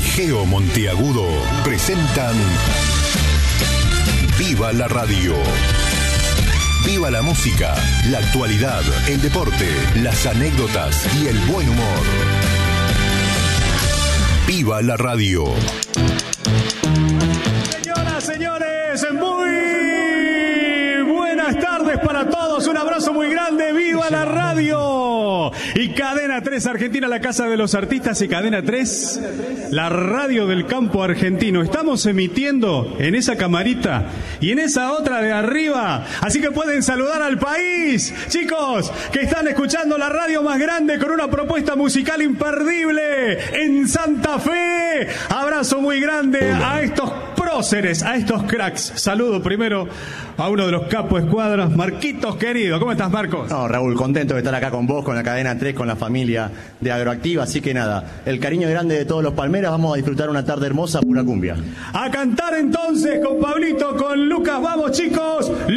Geo Monteagudo presentan Viva la Radio. Viva la música, la actualidad, el deporte, las anécdotas y el buen humor. Viva la Radio. Señoras, señores, muy buenas tardes para todos. Un abrazo muy grande. ¡Viva la Radio! Y Cadena 3 Argentina, la casa de los artistas, y Cadena 3, la radio del campo argentino. Estamos emitiendo en esa camarita y en esa otra de arriba. Así que pueden saludar al país, chicos, que están escuchando la radio más grande con una propuesta musical imperdible en Santa Fe. Abrazo muy grande a estos próceres, a estos cracks. Saludo primero a uno de los capos escuadras, Marquitos querido. ¿Cómo estás, Marcos? No, Raúl, contento de estar acá con vos, con la Cadena 3, con la familia de Agroactiva. Así que nada, el cariño grande de todos los palmeras. Vamos a disfrutar una tarde hermosa, pura cumbia. A cantar entonces con Pablito, con Lucas. Vamos, chicos.